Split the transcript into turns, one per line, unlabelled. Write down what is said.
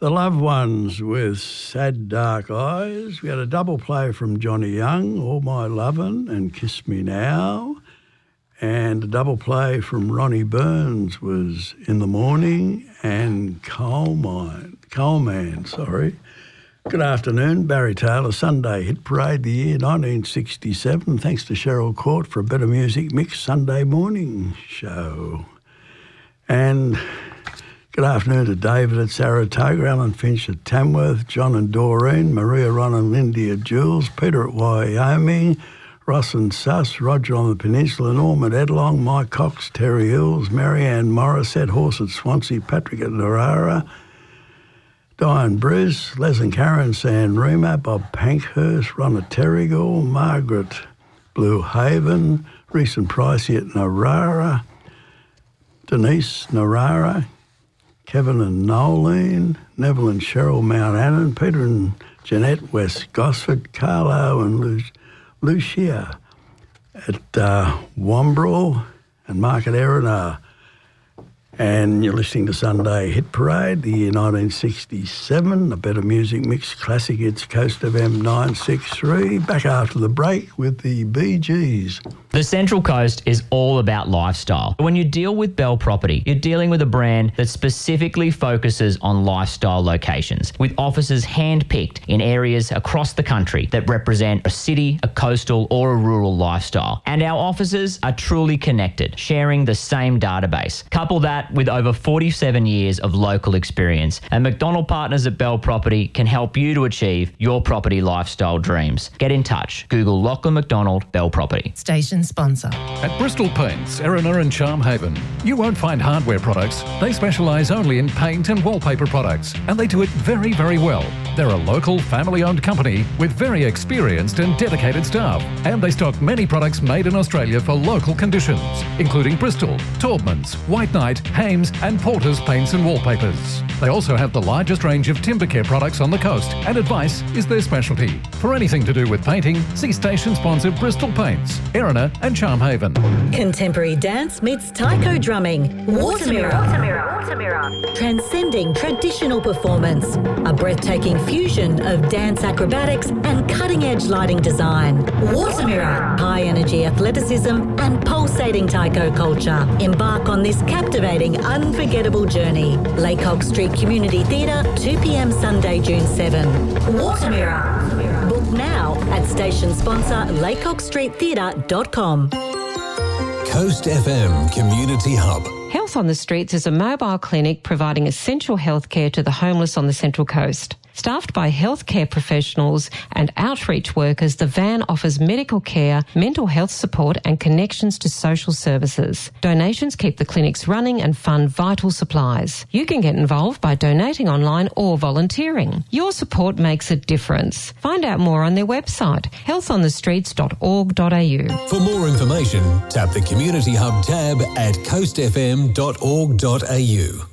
The Loved Ones with Sad Dark Eyes. We had a double play from Johnny Young, All My Lovin' and Kiss Me Now. And a double play from Ronnie Burns was In the Morning and Coalman. Good afternoon, Barry Taylor, Sunday Hit Parade, the year 1967. Thanks to Cheryl Court for a Better Music Mix Sunday morning show. And good afternoon to David at Saratoga, Alan Finch at Tamworth, John and Doreen, Maria, Ron and Lindy at Jules, Peter at Wyoming, Ross and Suss, Roger on the Peninsula, Norm at Edlong, Mike Cox, Terry Hills, Marianne Morissette, Horse at Swansea, Patrick at Narara, Diane Briz, Les and Karen San Remo, Bob Pankhurst, Ron at Terrigal, Margaret Blue Haven, Reese and Pricey at Narara, Denise Narara, Kevin and Nolene, Neville and Cheryl Mount Annan, Peter and Jeanette West Gosford, Carlo and Lucia at Wombrel and Mark at Erina. And you're listening to Sunday Hit Parade, the year 1967, a Better Music Mix Classic Hits, Coast FM 963. Back after the break with the Bee Gees.
The Central Coast is all about lifestyle. When you deal with Bell Property, you're dealing with a brand that specifically focuses on lifestyle locations, with offices hand-picked in areas across the country that represent a city, a coastal or a rural lifestyle. And our offices are truly connected, sharing the same database. Couple that with over 47 years of local experience, and McDonald Partners at Bell Property can help you to achieve your property lifestyle dreams. Get in touch. Google Lachlan McDonald Bell Property.
Station sponsor.
At Bristol Paints, Erina and Charmhaven, you won't find hardware products. They specialise only in paint and wallpaper products, and they do it very, very well. They're a local, family-owned company with very experienced and dedicated staff, and they stock many products made in Australia for local conditions, including Bristol, Taubmans, White Knight, Hames and Porter's paints and wallpapers. They also have the largest range of timber care products on the coast, and advice is their specialty. For anything to do with painting, see station sponsor Bristol Paints, Erina and Charmhaven.
Contemporary dance meets taiko drumming. Watermirror. Transcending traditional performance. A breathtaking fusion of dance acrobatics and cutting-edge lighting design. Watermirror. High-energy athleticism and pulsating taiko culture. Embark on this captivating, unforgettable journey. Laycock Street Community Theatre, 2 p.m. Sunday, June 7. Watermirror. Book now at station sponsor laycockstreettheatre.com.
Coast FM Community Hub.
Health on the Streets is a mobile clinic providing essential health care to the homeless on the Central Coast. Staffed by healthcare professionals and outreach workers, the van offers medical care, mental health support and connections to social services. Donations keep the clinics running and fund vital supplies. You can get involved by donating online or volunteering. Your support makes a difference. Find out more on their website, healthonthestreets.org.au.
For more information, tap the Community Hub tab at coastfm.org.au.